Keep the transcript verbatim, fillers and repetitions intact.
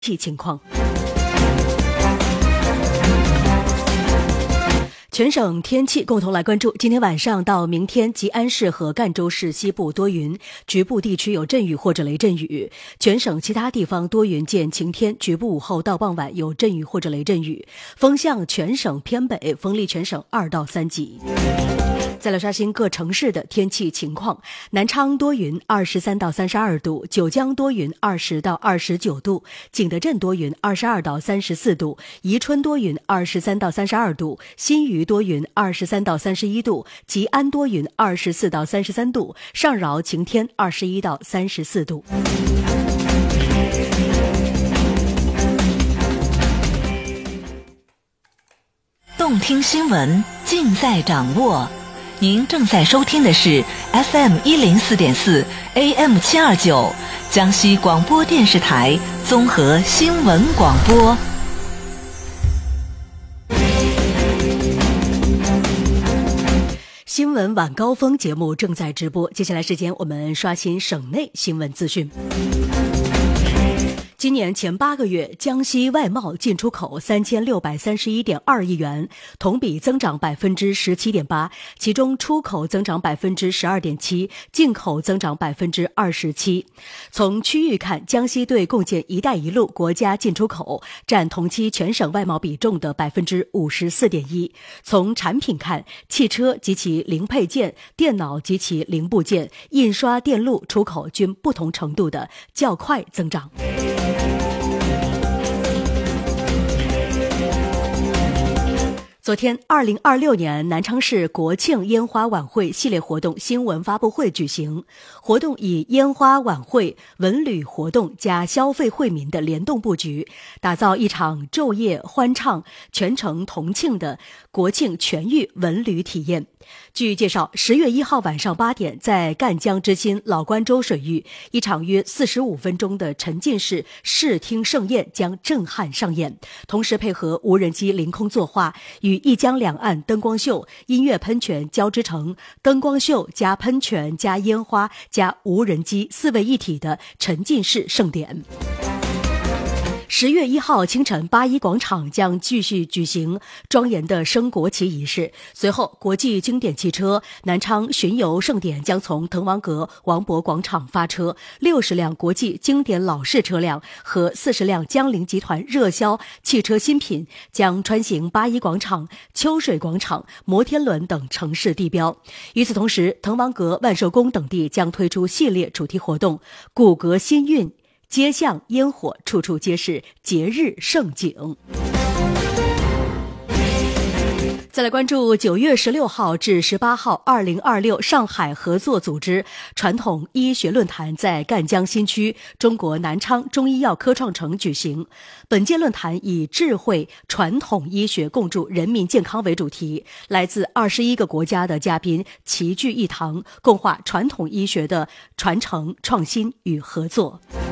气情况。全省天气共同来关注，今天晚上到明天，吉安市和赣州市西部多云，局部地区有阵雨或者雷阵雨；全省其他地方多云见晴天，局部午后到傍晚有阵雨或者雷阵雨。风向全省偏北，风力全省二到三级。再来刷新各城市的天气情况：南昌多云，二十三到三十二度；九江多云，二十到二十九度；景德镇多云，二十二到三十四度；宜春多云，二十三到三十二度；新余多云，二十三到三十一度；吉安多云，二十四到三十三度；上饶晴天，二十一到三十四度。 动听新闻尽在掌握。您正在收听的是 F M 一零四点四 A M 七二九江西广播电视台综合新闻广播。 新闻晚高峰节目正在直播，接下来时间我们刷新省内新闻资讯。今年前八个月，江西外贸进出口三千六百三十一点二亿元，同比增长百分之十七点八，其中出口增长百分之十二点七，进口增长百分之二十七。从区域看，江西对共建“一带一路”国家进出口占同期全省外贸比重的百分之五十四点一。从产品看，汽车及其零配件、电脑及其零部件、印刷电路出口均不同程度的较快增长。昨天，二零二六年南昌市国庆烟花晚会系列活动新闻发布会举行。活动以烟花晚会、文旅活动加消费惠民的联动布局，打造一场昼夜欢唱、全城同庆的国庆全域文旅体验。据介绍，十月一号晚上八点，在赣江之心老关州水域，一场约四十五分钟的沉浸式视听盛宴将震撼上演，同时配合无人机凌空作画，与一江两岸灯光秀、音乐喷泉交织成灯光秀加喷泉加烟花加无人机四位一体的沉浸式盛典。十月一号清晨，八一广场将继续举行庄严的升国旗仪式。随后，国际经典汽车南昌巡游盛典将从滕王阁王博广场发车，六十辆国际经典老式车辆和四十辆江铃集团热销汽车新品将穿行八一广场、秋水广场、摩天轮等城市地标。与此同时，滕王阁、万寿宫等地将推出系列主题活动，古阁新韵。街巷烟火，处处皆是节日盛景。再来关注九月十六号至十八号，二零二六上海合作组织传统医学论坛在赣江新区中国南昌中医药科创城举行。本届论坛以智慧传统医学共筑人民健康为主题，来自二十一个国家的嘉宾齐聚一堂，共话传统医学的传承、创新与合作。